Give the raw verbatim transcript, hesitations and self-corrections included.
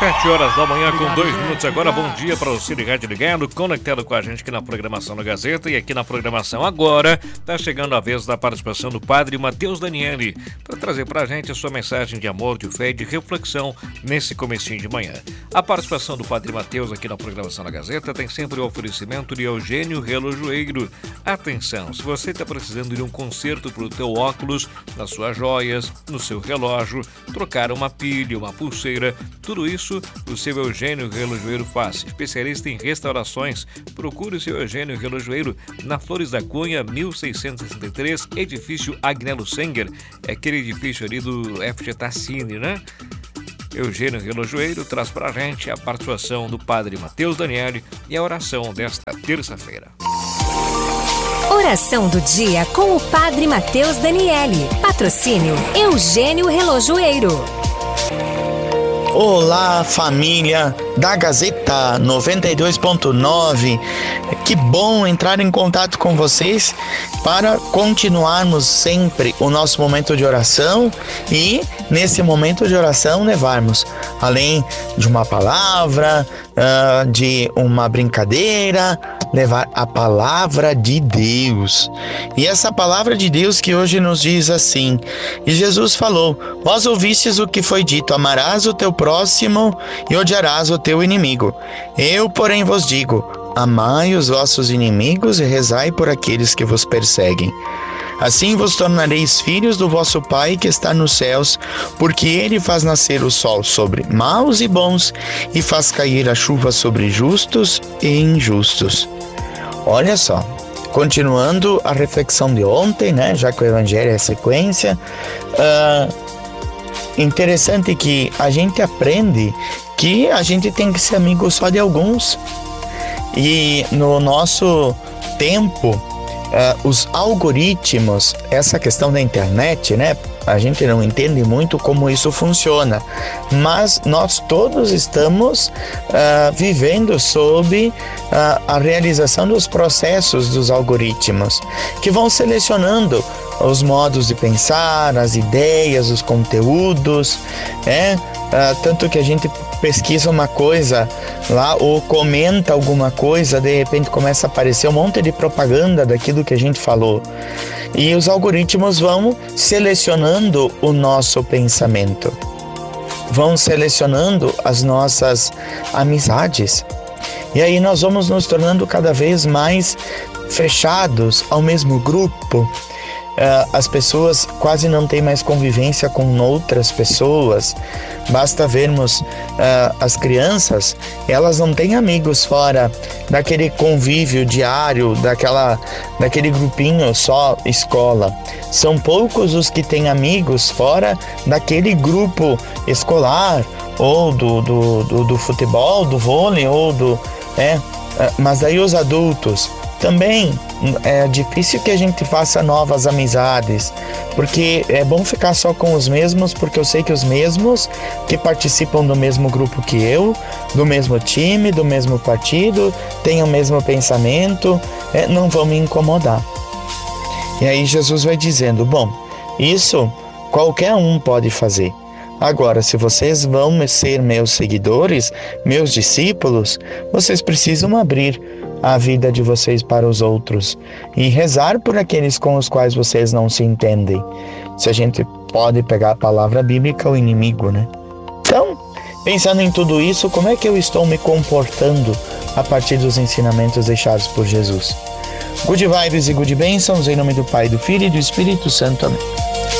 Sete horas da manhã com dois minutos agora. Bom dia para o Cine Rádio ligado, conectado com a gente aqui na programação da Gazeta. E aqui na programação agora está chegando a vez da participação do Padre Matheus Daniele para trazer para a gente a sua mensagem de amor, de fé e de reflexão nesse comecinho de manhã. A participação do Padre Matheus aqui na programação da Gazeta tem sempre o oferecimento de Eugênio Relojoeiro. Atenção, se você está precisando de um conserto para o teu óculos, nas suas joias, no seu relógio, trocar uma pilha, uma pulseira, tudo isso o seu Eugênio Relojoeiro faz. Especialista em restaurações, procure o seu Eugênio Relojoeiro na Flores da Cunha, mil seiscentos e sessenta e três, edifício Agnello Senger, é aquele edifício ali do F G Tassini, né? Eugênio Relojoeiro traz pra gente a participação do Padre Matheus Daniele e a oração desta terça-feira. Oração do dia com o Padre Matheus Daniele. Patrocínio Eugênio Relojoeiro. Olá, família da Gazeta noventa e dois ponto nove. Que bom entrar em contato com vocês para continuarmos sempre o nosso momento de oração e, nesse momento de oração, levarmos, além de uma palavra, uh, de uma brincadeira, levar a palavra de Deus. E essa palavra de Deus que hoje nos diz assim: e Jesus falou: vós ouvistes o que foi dito, amarás o teu próximo e odiarás o teu inimigo. Eu, porém, vos digo: amai os vossos inimigos e rezai por aqueles que vos perseguem. Assim vos tornareis filhos do vosso Pai que está nos céus, porque Ele faz nascer o sol sobre maus e bons e faz cair a chuva sobre justos e injustos. Olha só, continuando a reflexão de ontem, né, já que o Evangelho é a sequência, uh, interessante que a gente aprende que a gente tem que ser amigo só de alguns. E no nosso tempo, uh, os algoritmos, essa questão da internet, né? A gente não entende muito como isso funciona, mas nós todos estamos uh, vivendo sob uh, a realização dos processos dos algoritmos, que vão selecionando os modos de pensar, as ideias, os conteúdos, né? Uh, tanto que a gente pesquisa uma coisa lá ou comenta alguma coisa, de repente começa a aparecer um monte de propaganda daquilo que a gente falou. E os algoritmos vão selecionando o nosso pensamento, vão selecionando as nossas amizades. E aí nós vamos nos tornando cada vez mais fechados ao mesmo grupo. Uh, as pessoas quase não têm mais convivência com outras pessoas. Basta vermos uh, as crianças, elas não têm amigos fora daquele convívio diário, daquela, daquele grupinho só escola. São poucos os que têm amigos fora daquele grupo escolar, ou do, do, do, do futebol, do vôlei, ou do... É, uh, mas aí os adultos... Também é difícil que a gente faça novas amizades, porque é bom ficar só com os mesmos, porque eu sei que os mesmos que participam do mesmo grupo que eu, do mesmo time, do mesmo partido, têm o mesmo pensamento, é, não vão me incomodar. E aí Jesus vai dizendo: bom, isso qualquer um pode fazer. Agora, se vocês vão ser meus seguidores, meus discípulos, vocês precisam abrir a vida de vocês para os outros e rezar por aqueles com os quais vocês não se entendem. Se a gente pode pegar a palavra bíblica, o inimigo, né? Então, pensando em tudo isso, como é que eu estou me comportando a partir dos ensinamentos deixados por Jesus? Good vibes e good bênçãos, em nome do Pai, do Filho e do Espírito Santo. Amém.